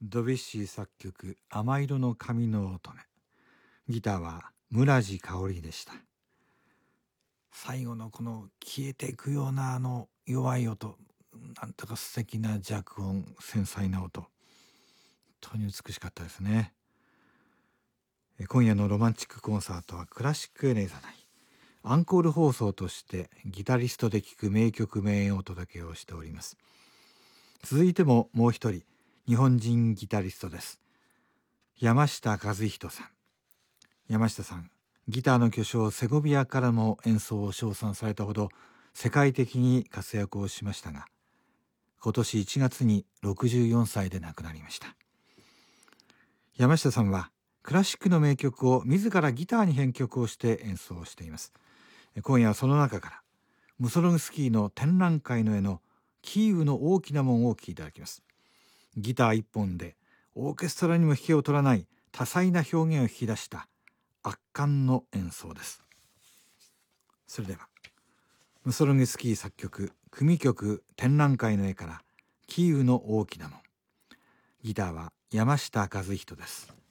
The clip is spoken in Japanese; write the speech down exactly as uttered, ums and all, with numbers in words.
ドビュッシー作曲「雨色の髪の乙女」、ギターは村地香織でした。最後のこの消えていくようなあの弱い音、なんとか素敵な弱音、繊細な音、本当に美しかったですね。今夜のロマンチックコンサートはクラシックエレザナイアンコール放送としてギタリストで聴く名曲名演をお届けをしております。続いてももう一人日本人ギタリストです。山下和人さん。山下さん、ギターの巨匠セゴビアからも演奏を称賛されたほど世界的に活躍をしましたが、今年いちがつにろくじゅうよんさいで亡くなりました。山下さんはクラシックの名曲を自らギターに編曲をして演奏しています。今夜はその中からムソログスキーの展覧会の絵のキーウの大きな門をお聴きいただきます。ギター一本でオーケストラにも引けを取らない多彩な表現を引き出した圧巻の演奏です。それではムソログスキー作曲組曲展覧会の絵からキーウの大きな門、ギターは山下和人です。